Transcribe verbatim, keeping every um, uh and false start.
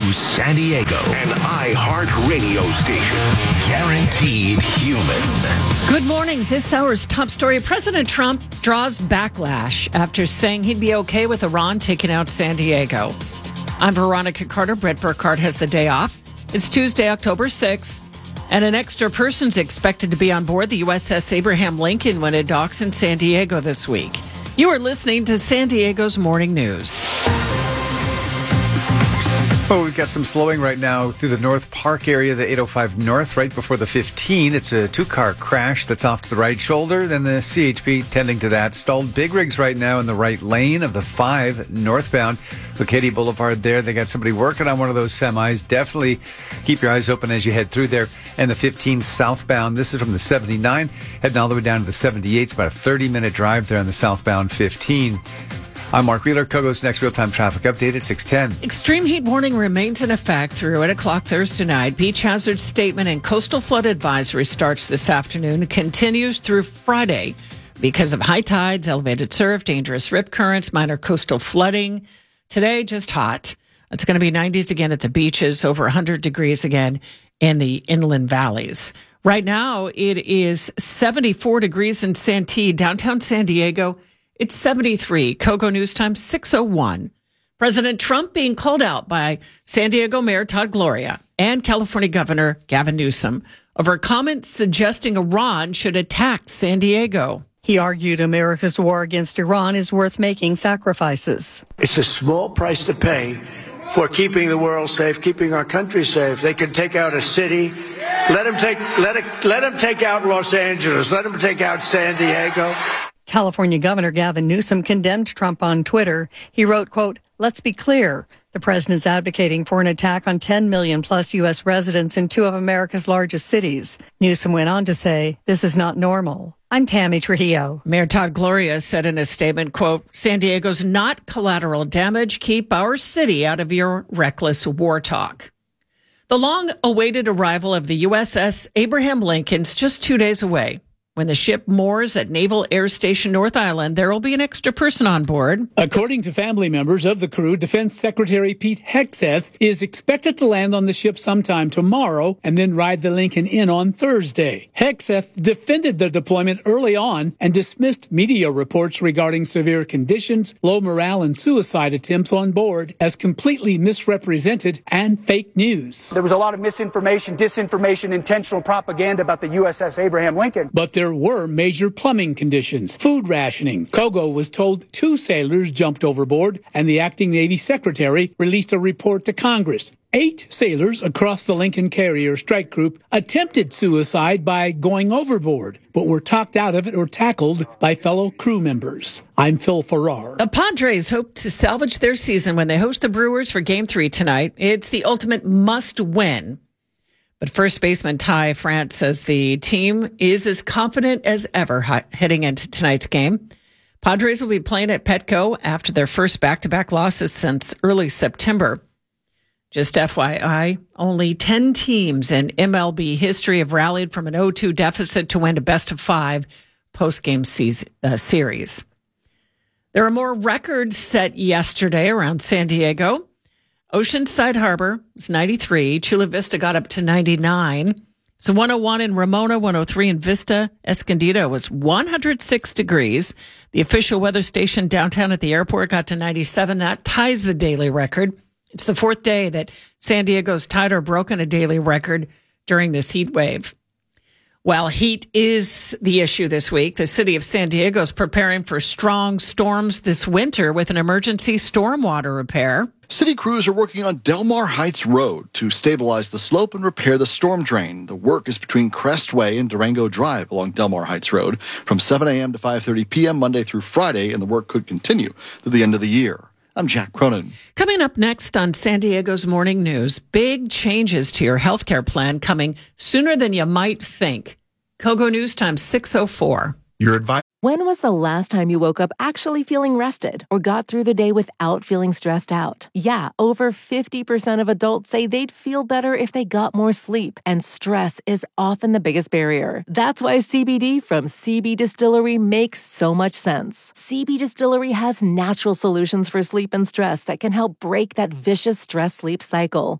News San Diego, an iHeartRadio station. Guaranteed human. Good morning. This hour's top story. President Trump draws backlash after saying he'd be okay with Iran taking out San Diego. I'm Veronica Carter. Brett Burkhardt has the day off. It's Tuesday, October sixth, and an extra person's expected to be on board the U S S Abraham Lincoln when it docks in San Diego this week. You are listening to San Diego's Morning News. Oh, we've got some slowing right now through the North Park area, the eight oh five North, right before the fifteen. It's a two-car crash that's off to the right shoulder. Then the C H P tending to that. Stalled big rigs right now in the right lane of the five northbound. Katie Boulevard there. They got somebody working on one of those semis. Definitely keep your eyes open as you head through there. And the fifteen southbound. This is from the seventy-nine, heading all the way down to the seventy-eight. It's about a thirty-minute drive there on the southbound fifteen. I'm Mark Wheeler. Kogo's next real-time traffic update at six ten. Extreme heat warning remains in effect through eight o'clock Thursday night. Beach hazard statement and coastal flood advisory starts this afternoon and continues through Friday because of high tides, elevated surf, dangerous rip currents, minor coastal flooding. Today, just hot. It's going to be nineties again at the beaches, over one hundred degrees again in the inland valleys. Right now, it is seventy-four degrees in Santee, downtown San Diego. It's seventy-three. Kogo News Time, six oh one. President Trump being called out by San Diego Mayor Todd Gloria and California Governor Gavin Newsom over comments suggesting Iran should attack San Diego. He argued America's war against Iran is worth making sacrifices. It's a small price to pay for keeping the world safe, keeping our country safe. They can take out a city. Let them take, let it, let them take out Los Angeles. Let them take out San Diego. California Governor Gavin Newsom condemned Trump on Twitter. He wrote, quote, "Let's be clear. The president's advocating for an attack on ten million plus U S residents in two of America's largest cities." Newsom went on to say, "This is not normal." I'm Tammy Trujillo. Mayor Todd Gloria said in a statement, quote, "San Diego's not collateral damage. Keep our city out of your reckless war talk." The long-awaited arrival of the U S S Abraham Lincoln's just two days away. When the ship moors at Naval Air Station North Island, there will be an extra person on board. According to family members of the crew, Defense Secretary Pete Hegseth is expected to land on the ship sometime tomorrow and then ride the Lincoln in on Thursday. Hegseth defended the deployment early on and dismissed media reports regarding severe conditions, low morale, and suicide attempts on board as completely misrepresented and fake news. There was a lot of misinformation, disinformation, intentional propaganda about the U S S Abraham Lincoln. But there were major plumbing conditions, food rationing. Kogo was told two sailors jumped overboard, and the acting Navy Secretary released a report to Congress. Eight sailors across the Lincoln Carrier strike group attempted suicide by going overboard, but were talked out of it or tackled by fellow crew members. I'm Phil Farrar. The Padres hope to salvage their season when they host the Brewers for Game three tonight. It's the ultimate must-win. But first baseman Ty France says the team is as confident as ever heading into tonight's game. Padres will be playing at Petco after their first back-to-back losses since early September. Just F Y I, only ten teams in M L B history have rallied from an oh two deficit to win a best-of-five post-game season, uh, series. There are more records set yesterday around San Diego. Oceanside Harbor was ninety-three. Chula Vista got up to ninety-nine. So one oh one in Ramona, one oh three in Vista. Escondido was one hundred six degrees. The official weather station downtown at the airport got to ninety-seven. That ties the daily record. It's the fourth day that San Diego's tied or broken a daily record during this heat wave. While heat is the issue this week, the city of San Diego is preparing for strong storms this winter with an emergency stormwater repair. City crews are working on Del Mar Heights Road to stabilize the slope and repair the storm drain. The work is between Crest Way and Durango Drive along Del Mar Heights Road from seven a.m. to five thirty p.m. Monday through Friday, and the work could continue through the end of the year. I'm Jack Cronin. Coming up next on San Diego's Morning News, big changes to your health care plan coming sooner than you might think. Kogo News Time, six oh four. Your advice. When was the last time you woke up actually feeling rested or got through the day without feeling stressed out? Yeah, over fifty percent of adults say they'd feel better if they got more sleep, and stress is often the biggest barrier. That's why C B D from C B Distillery makes so much sense. C B Distillery has natural solutions for sleep and stress that can help break that vicious stress-sleep cycle.